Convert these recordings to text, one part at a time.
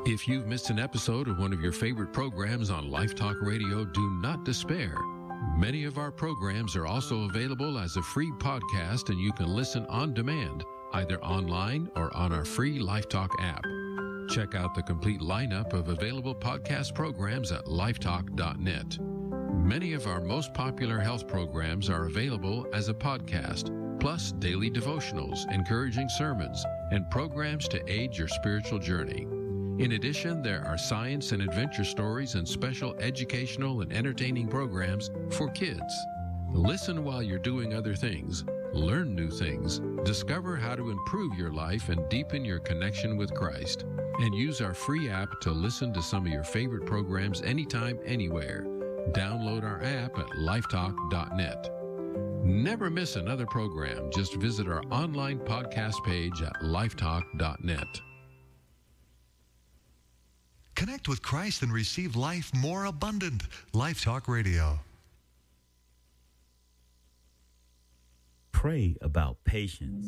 If you've missed an episode of one of your favorite programs on Life Talk Radio, do not despair. Many of our programs are also available as a free podcast, and you can listen on demand, either online or on our free Life Talk app. Check out the complete lineup of available podcast programs at lifetalk.net. Many of our most popular health programs are available as a podcast, plus daily devotionals, encouraging sermons, and programs to aid your spiritual journey. In addition, there are science and adventure stories and special educational and entertaining programs for kids. Listen while you're doing other things, learn new things, discover how to improve your life and deepen your connection with Christ, and use our free app to listen to some of your favorite programs anytime, anywhere. Download our app at lifetalk.net. Never miss another program. Just visit our online podcast page at lifetalk.net. Connect with Christ and receive life more abundant. Life Talk Radio. Pray about patience.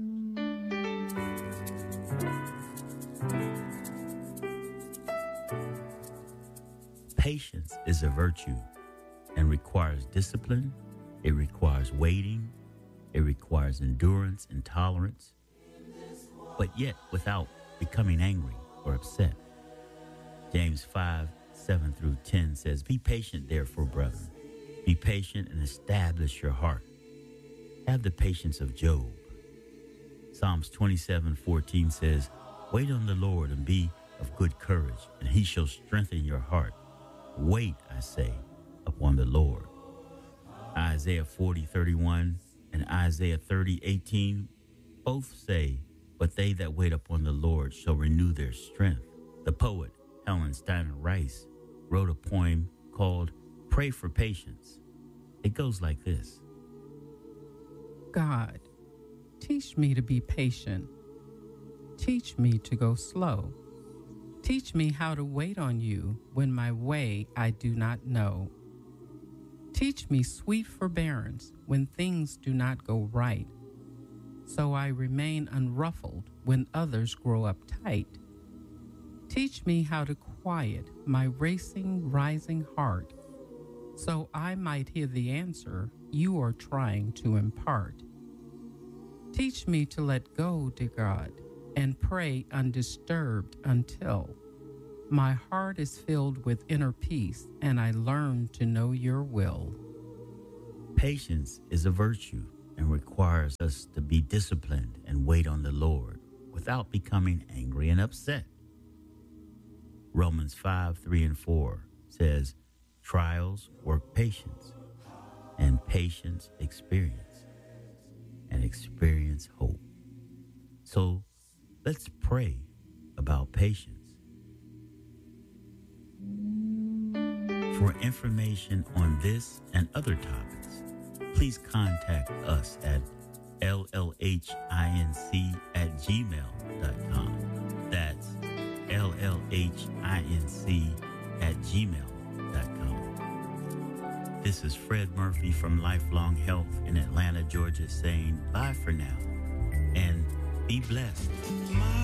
Patience is a virtue and requires discipline. It requires waiting. It requires endurance and tolerance, but yet without becoming angry or upset. James 5:7-10 says, "Be patient, therefore, brethren. Be patient and establish your heart. Have the patience of Job." Psalms 27:14 says, "Wait on the Lord and be of good courage, and he shall strengthen your heart. Wait, I say, upon the Lord." Isaiah 40:31 and Isaiah 30:18 both say, "But they that wait upon the Lord shall renew their strength." The poet Helen Steiner Rice wrote a poem called "Pray for Patience." It goes like this. God, teach me to be patient. Teach me to go slow. Teach me how to wait on you when my way I do not know. Teach me sweet forbearance when things do not go right, so I remain unruffled when others grow uptight. Teach me how to quiet my racing, rising heart, so I might hear the answer you are trying to impart. Teach me to let go, dear God, and pray undisturbed until my heart is filled with inner peace and I learn to know your will. Patience is a virtue and requires us to be disciplined and wait on the Lord without becoming angry and upset. Romans 5:3-4 says, "Trials work patience, and patience experience, and experience hope." So let's pray about patience. For information on this and other topics, please contact us at llhinc@gmail.com. That's llhinc@gmail.com. This is Fred Murphy from Lifelong Health in Atlanta, Georgia, saying bye for now and be blessed.